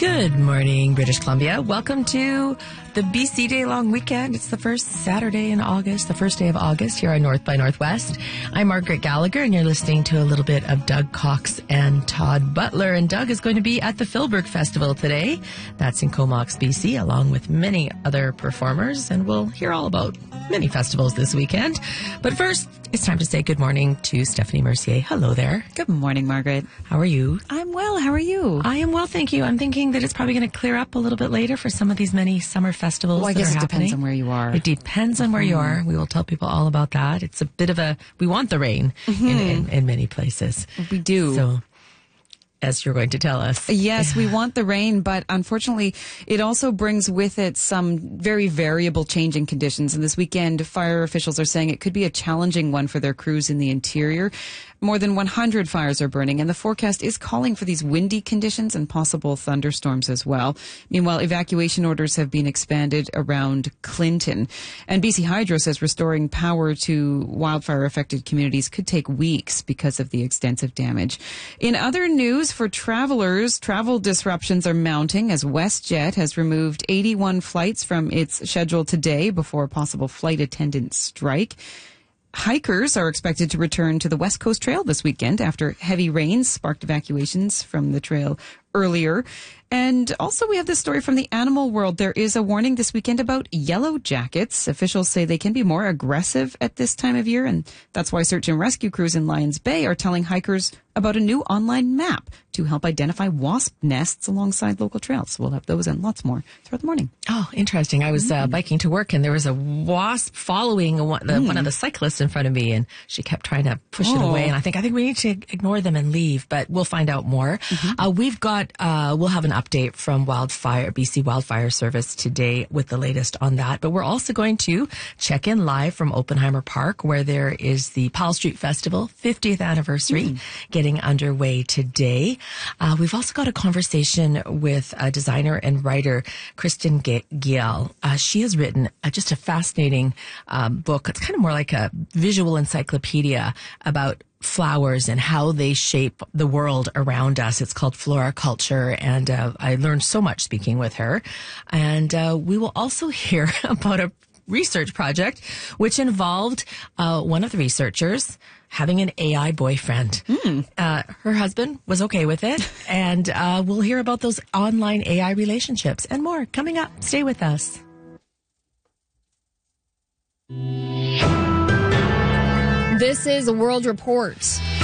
Good morning, British Columbia. Welcome to the BC Day long weekend. It's the first Saturday in August, the first day of August here on North by Northwest. I'm Margaret Gallagher, and you're listening to a little bit of Doug Cox and Todd Butler. And Doug is going to be at the Philbrook Festival today. That's in Comox, BC, along with many other performers. And we'll hear all about many festivals this weekend. But first, it's time to say good morning to Stephanie Mercier. Hello there. Good morning, Margaret. How are you? I'm well. How are you? I am well, thank you. I'm thinking that it's probably going to clear up a little bit later for some of these many summer festivals. Well, I guess it depends on where you are. It depends on where you are. We will tell people all about that. It's a bit of we want the rain in many places. We do. So, as you're going to tell us. Yes, we want the rain, but unfortunately, it also brings with it some very variable changing conditions. And this weekend, fire officials are saying it could be a challenging one for their crews in the interior. More than 100 fires are burning, and the forecast is calling for these windy conditions and possible thunderstorms as well. Meanwhile, evacuation orders have been expanded around Clinton. And BC Hydro says restoring power to wildfire-affected communities could take weeks because of the extensive damage. In other news, for travelers, travel disruptions are mounting as WestJet has removed 81 flights from its schedule today before a possible flight attendant strike. Hikers are expected to return to the West Coast Trail this weekend after heavy rains sparked evacuations from the trail earlier. And also we have this story from the animal world. There is a warning this weekend about yellow jackets. Officials say they can be more aggressive at this time of year, and that's why search and rescue crews in Lions Bay are telling hikers about a new online map to help identify wasp nests alongside local trails. We'll have those and lots more throughout the morning. Oh, interesting. I was biking to work, and there was a wasp following one of the cyclists in front of me, and she kept trying to push it away. And I think we need to ignore them and leave, but we'll find out more. We'll have an update from BC Wildfire Service today with the latest on that. But we're also going to check in live from Oppenheimer Park, where there is the Powell Street Festival 50th anniversary getting underway today. We've also got a conversation with designer and writer Kristen Giel. She has written just a fascinating book. It's kind of more like a visual encyclopedia about flowers and how they shape the world around us. It's called Floriculture, and I learned so much speaking with her. And we will also hear about a research project which involved one of the researchers having an AI boyfriend. Her husband was okay with it, and we'll hear about those online AI relationships and more coming up. Stay with us. This is World Report.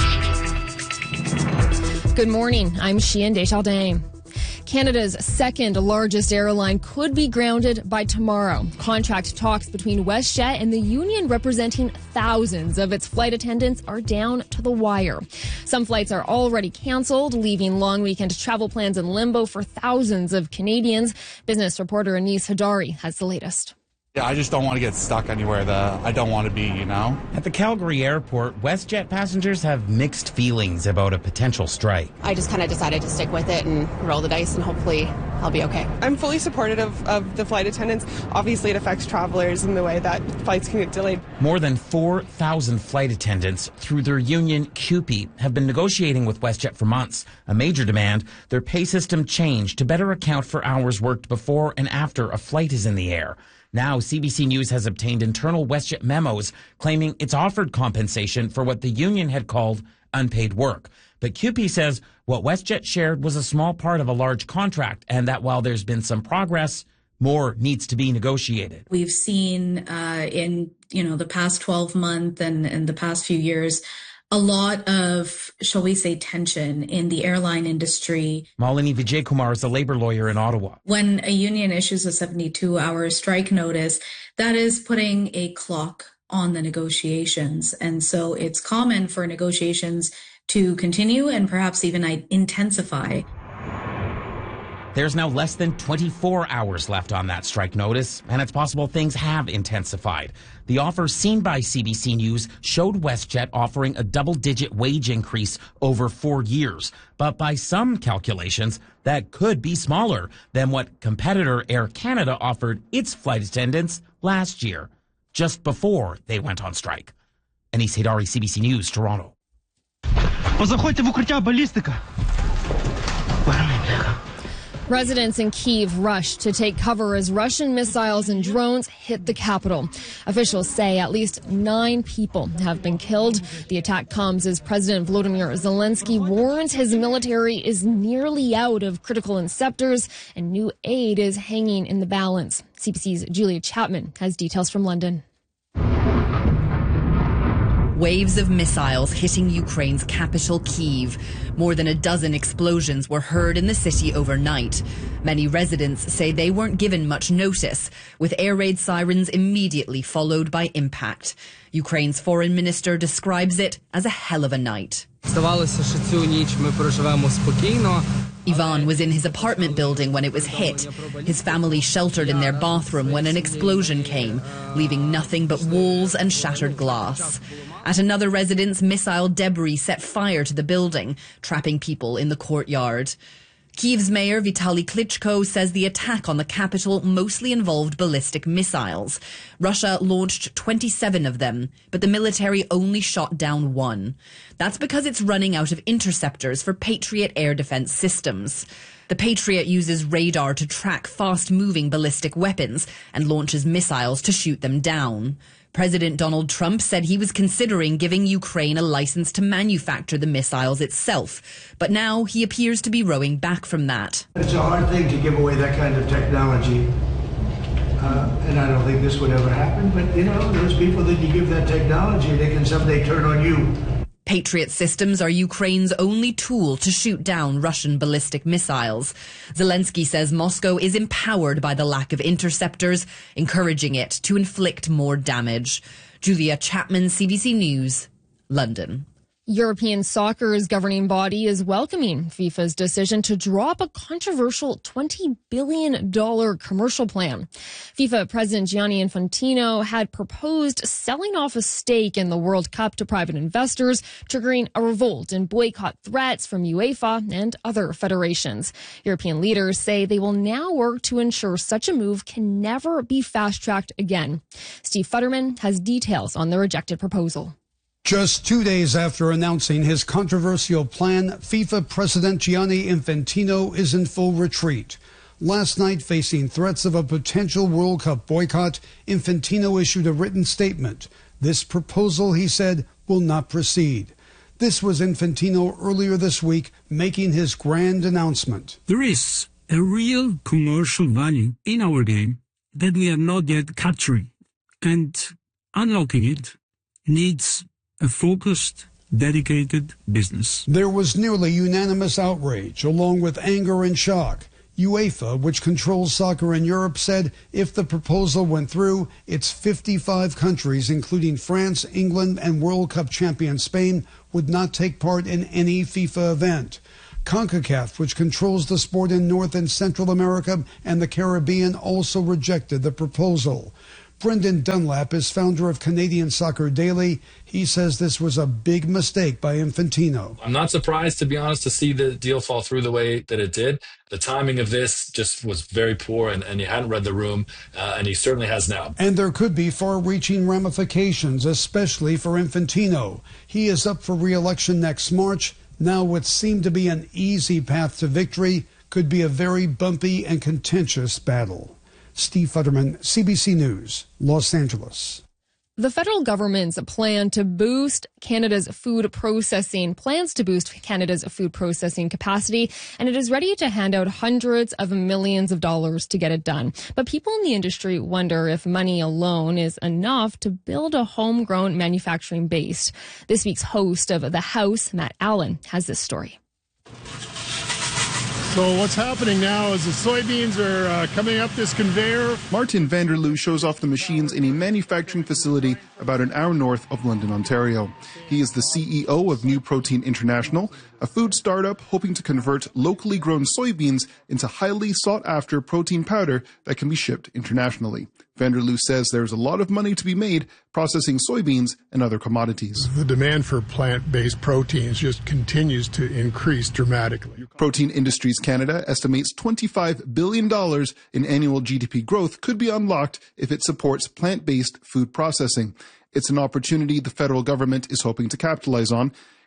Good morning. I'm Sheehan Desjardins. Canada's second largest airline could be grounded by tomorrow. Contract talks between WestJet and the union representing thousands of its flight attendants are down to the wire. Some flights are already canceled, leaving long weekend travel plans in limbo for thousands of Canadians. Business reporter Anis Hadari has the latest. Yeah, I just don't want to get stuck anywhere that I don't want to be, you know? At the Calgary airport, WestJet passengers have mixed feelings about a potential strike. I just kind of decided to stick with it and roll the dice, and hopefully I'll be okay. I'm fully supportive of the flight attendants. Obviously, it affects travelers in the way that flights can get delayed. More than 4,000 flight attendants, through their union CUPE, have been negotiating with WestJet for months. A major demand, their pay system changed to better account for hours worked before and after a flight is in the air. Now, CBC News has obtained internal WestJet memos claiming it's offered compensation for what the union had called unpaid work. But CUPE says what WestJet shared was a small part of a large contract, and that while there's been some progress, more needs to be negotiated. We've seen in the past 12 months and the past few years a lot of, shall we say, tension in the airline industry. Malini Vijaykumar is a labor lawyer in Ottawa. When a union issues a 72-hour strike notice, that is putting a clock on the negotiations. And so it's common for negotiations to continue and perhaps even intensify. There's now less than 24 hours left on that strike notice, and it's possible things have intensified. The offer seen by CBC News showed WestJet offering a double-digit wage increase over 4 years. But by some calculations, that could be smaller than what competitor Air Canada offered its flight attendants last year, just before they went on strike. Anis Hadari, CBC News, Toronto. Residents in Kyiv rushed to take cover as Russian missiles and drones hit the capital. Officials say at least 9 people have been killed. The attack comes as President Volodymyr Zelensky warns his military is nearly out of critical receptors and new aid is hanging in the balance. CBC's Julia Chapman has details from London. Waves of missiles hitting Ukraine's capital, Kyiv. More than a dozen explosions were heard in the city overnight. Many residents say they weren't given much notice, with air raid sirens immediately followed by impact. Ukraine's foreign minister describes it as a hell of a night. Ivan was in his apartment building when it was hit. His family sheltered in their bathroom when an explosion came, leaving nothing but walls and shattered glass. At another residence, missile debris set fire to the building, trapping people in the courtyard. Kyiv's mayor Vitaly Klitschko says the attack on the capital mostly involved ballistic missiles. Russia launched 27 of them, but the military only shot down 1. That's because it's running out of interceptors for Patriot air defense systems. The Patriot uses radar to track fast-moving ballistic weapons and launches missiles to shoot them down. President Donald Trump said he was considering giving Ukraine a license to manufacture the missiles itself. But now he appears to be rowing back from that. It's a hard thing to give away that kind of technology. And I don't think this would ever happen. But, you know, those people that you give that technology, they can someday turn on you. Patriot systems are Ukraine's only tool to shoot down Russian ballistic missiles. Zelensky says Moscow is empowered by the lack of interceptors, encouraging it to inflict more damage. Julia Chapman, CBC News, London. European soccer's governing body is welcoming FIFA's decision to drop a controversial $20 billion commercial plan. FIFA President Gianni Infantino had proposed selling off a stake in the World Cup to private investors, triggering a revolt and boycott threats from UEFA and other federations. European leaders say they will now work to ensure such a move can never be fast-tracked again. Steve Futterman has details on the rejected proposal. Just 2 days after announcing his controversial plan, FIFA President Gianni Infantino is in full retreat. Last night, facing threats of a potential World Cup boycott, Infantino issued a written statement. This proposal, he said, will not proceed. This was Infantino earlier this week making his grand announcement. There is a real commercial value in our game that we are not yet capturing, and unlocking it needs a focused, dedicated business. There was nearly unanimous outrage, along with anger and shock. UEFA, which controls soccer in Europe, said if the proposal went through, its 55 countries, including France, England, and World Cup champion Spain, would not take part in any FIFA event. CONCACAF, which controls the sport in North and Central America and the Caribbean, also rejected the proposal. Brendan Dunlap is founder of Canadian Soccer Daily. He says this was a big mistake by Infantino. I'm not surprised, to be honest, to see the deal fall through the way that it did. The timing of this just was very poor, and he hadn't read the room, and he certainly has now. And there could be far-reaching ramifications, especially for Infantino. He is up for re-election next March. Now what seemed to be an easy path to victory could be a very bumpy and contentious battle. Steve Futterman, CBC News, Los Angeles. The federal government's plans to boost Canada's food processing capacity, and it is ready to hand out hundreds of millions of dollars to get it done. But people in the industry wonder if money alone is enough to build a homegrown manufacturing base. This week's host of The House, Matt Allen, has this story. So what's happening now is the soybeans are coming up this conveyor. Martin Vanderloo shows off the machines in a manufacturing facility about an hour north of London, Ontario. He is the CEO of New Protein International, a food startup hoping to convert locally grown soybeans into highly sought-after protein powder that can be shipped internationally. Vanderloo says there's a lot of money to be made processing soybeans and other commodities. The demand for plant-based proteins just continues to increase dramatically. Protein Industries Canada estimates $25 billion in annual GDP growth could be unlocked if it supports plant-based food processing. It's an opportunity the federal government is hoping to capitalize on.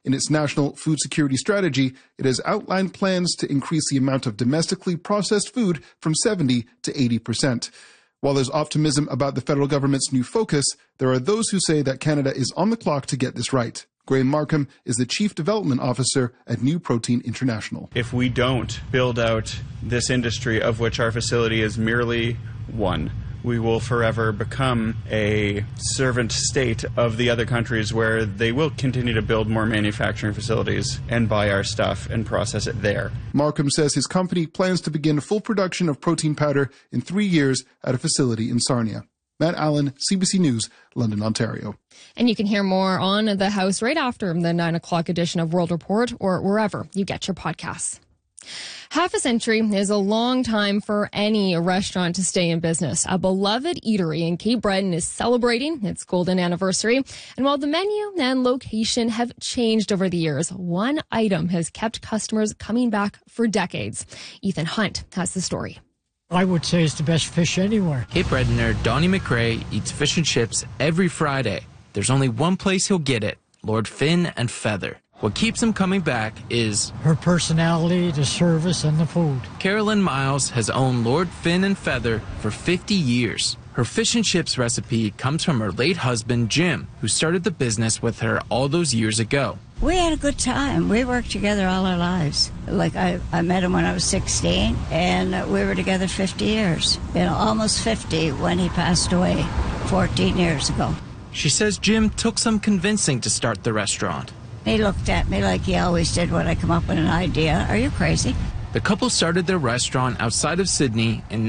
In its national food security strategy, it has outlined plans to increase the amount of domestically processed food from 70 to 80%. While there's optimism about the federal government's new focus, there are those who say that Canada is on the clock to get this right. Graham Markham is the Chief Development Officer at New Protein International. If we don't build out this industry, of which our facility is merely one, we will forever become a servant state of the other countries where they will continue to build more manufacturing facilities and buy our stuff and process it there. Markham says his company plans to begin full production of protein powder in 3 years at a facility in Sarnia. Matt Allen, CBC News, London, Ontario. And you can hear more on The House right after the 9 o'clock edition of World Report or wherever you get your podcasts. Half a century is a long time for any restaurant to stay in business. A beloved eatery in Cape Breton is celebrating its golden anniversary. And while the menu and location have changed over the years, one item has kept customers coming back for decades. Ethan Hunt has the story. I would say it's the best fish anywhere. Cape Bretoner Donnie McRae eats fish and chips every Friday. There's only one place he'll get it, Lord Fin and Feather. What keeps him coming back is her personality, the service, and the food. Carolyn Miles has owned Lord Fin and Feather for 50 years. Her fish and chips recipe comes from her late husband, Jim, who started the business with her all those years ago. We had a good time. We worked together all our lives. Like I met him when I was 16, and we were together 50 years. Almost 50 when he passed away 14 years ago. She says Jim took some convincing to start the restaurant. He looked at me like he always did when I come up with an idea. Are you crazy? The couple started their restaurant outside of Sydney in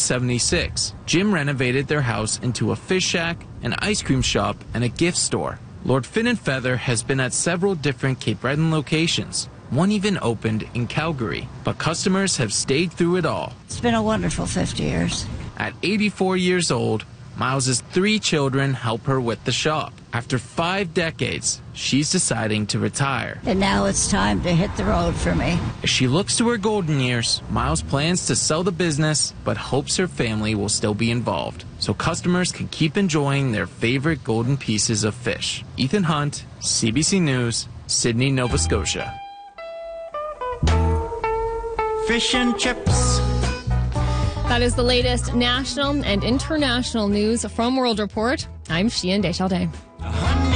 1976. Jim renovated their house into a fish shack, an ice cream shop, and a gift store. Lord Fin and Feather has been at several different Cape Breton locations. One even opened in Calgary. But customers have stayed through it all. It's been a wonderful 50 years. At 84 years old, Miles's 3 children help her with the shop. After 5 decades, she's deciding to retire. And now it's time to hit the road for me. As she looks to her golden years, Miles plans to sell the business, but hopes her family will still be involved, so customers can keep enjoying their favorite golden pieces of fish. Ethan Hunt, CBC News, Sydney, Nova Scotia. Fish and chips. That is the latest national and international news from World Report. I'm Sheehan Deschaldins.